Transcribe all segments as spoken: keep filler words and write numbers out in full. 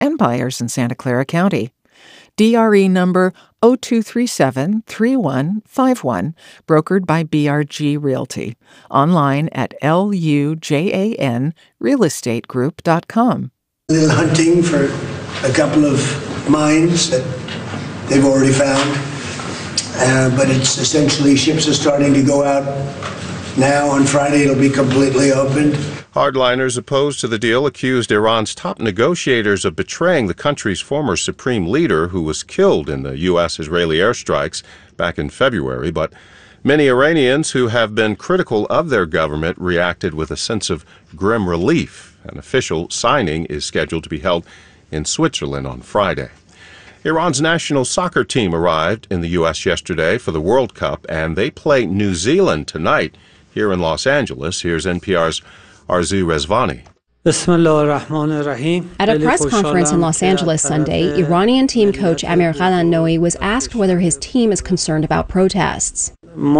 and buyers in Santa Clara County. D R E number zero two three seven, three one five one, brokered by B R G Realty. Online at L U J A N real estate group dot com. A little hunting for a couple of mines that they've already found, uh, but it's essentially ships are starting to go out now. On Friday, it'll be completely opened. Hardliners opposed to the deal accused Iran's top negotiators of betraying the country's former supreme leader, who was killed in the U S-Israeli airstrikes back in February. But many Iranians who have been critical of their government reacted with a sense of grim relief. An official signing is scheduled to be held in Switzerland on Friday. Iran's national soccer team arrived in the U S yesterday for the World Cup, and they play New Zealand tonight here in Los Angeles. Here's N P R's Arzu Rezvani. At a press conference in Los Angeles Sunday, Iranian team coach Amir Ghalanoi was asked whether his team is concerned about protests.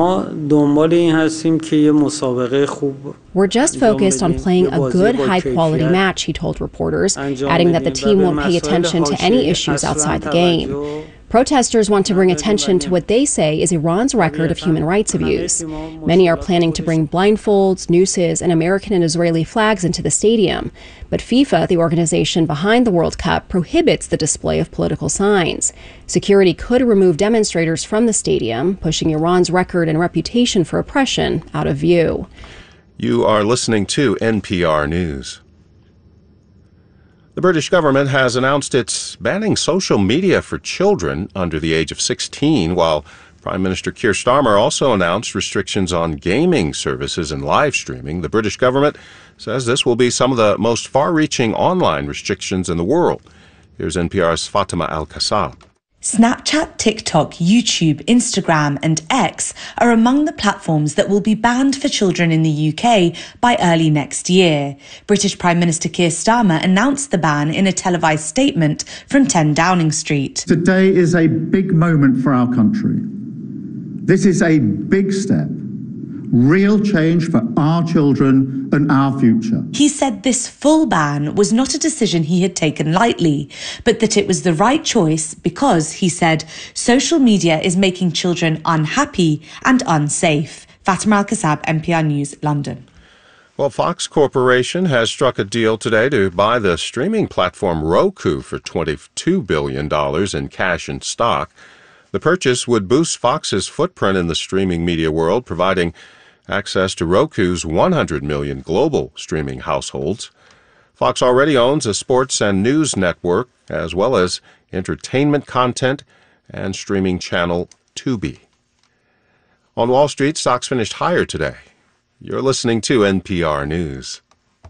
We're just focused on playing a good, high-quality match, he told reporters, adding that the team won't pay attention to any issues outside the game. Protesters want to bring attention to what they say is Iran's record of human rights abuse. Many are planning to bring blindfolds, nooses, and American and Israeli flags into the stadium. But FIFA, the organization behind the World Cup, prohibits the display of political signs. Security could remove demonstrators from the stadium, pushing Iran's record and reputation for oppression out of view. You are listening to N P R News. The British government has announced it's banning social media for children under the age of sixteen, while Prime Minister Keir Starmer also announced restrictions on gaming services and live streaming. The British government says this will be some of the most far-reaching online restrictions in the world. Here's N P R's Fatima Al-Kassab. Snapchat, TikTok, YouTube, Instagram and X are among the platforms that will be banned for children in the U K by early next year. British Prime Minister Keir Starmer announced the ban in a televised statement from ten Downing Street. Today is a big moment for our country. This is a big step. Real change for our children and our future. He said this full ban was not a decision he had taken lightly, but that it was the right choice because, he said, social media is making children unhappy and unsafe. Fatima Al-Kassab, N P R News, London. Well, Fox Corporation has struck a deal today to buy the streaming platform Roku for twenty-two billion dollars in cash and stock. The purchase would boost Fox's footprint in the streaming media world, providing access to Roku's one hundred million global streaming households. Fox already owns a sports and news network, as well as entertainment content and streaming channel Tubi. On Wall Street, stocks finished higher today. You're listening to N P R News.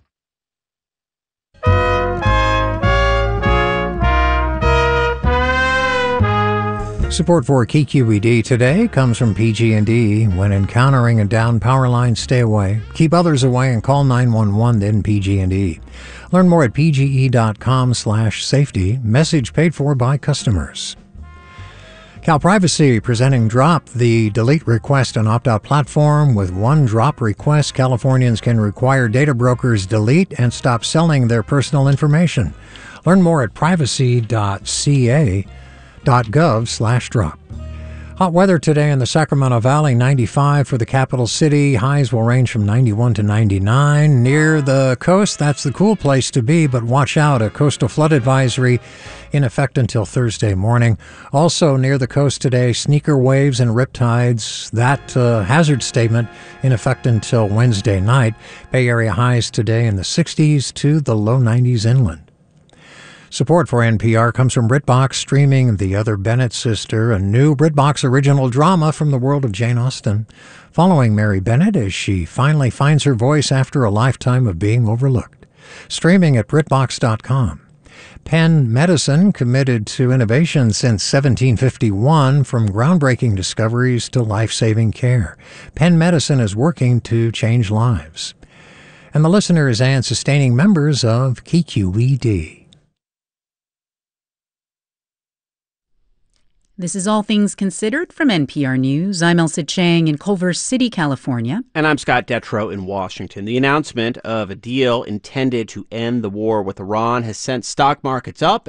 Support for K Q E D today comes from P G and E. When encountering a downed power line, stay away. Keep others away and call nine one one, then P G and E. Learn more at pge.com slash safety. Message paid for by customers. CalPrivacy presenting Drop, the delete request and opt-out platform. With one drop request, Californians can require data brokers delete and stop selling their personal information. Learn more at privacy.ca. .gov slash drop. Hot weather today in the Sacramento Valley, ninety-five for the capital city. Highs will range from ninety-one to ninety-nine. Near the coast, that's the cool place to be, but watch out, a coastal flood advisory in effect until Thursday morning. Also near the coast today, sneaker waves and riptides. That uh, hazard statement in effect until Wednesday night. Bay Area highs today in the sixties to the low nineties inland. Support for N P R comes from BritBox, streaming The Other Bennett Sister, a new BritBox original drama from the world of Jane Austen, following Mary Bennett as she finally finds her voice after a lifetime of being overlooked. Streaming at Britbox dot com. Penn Medicine, committed to innovation since seventeen fifty-one, from groundbreaking discoveries to life-saving care. Penn Medicine is working to change lives. And the listeners and sustaining members of K Q E D. This is All Things Considered from N P R News. I'm Elsa Chang in Culver City, California. And I'm Scott Detrow in Washington. The announcement of a deal intended to end the war with Iran has sent stock markets up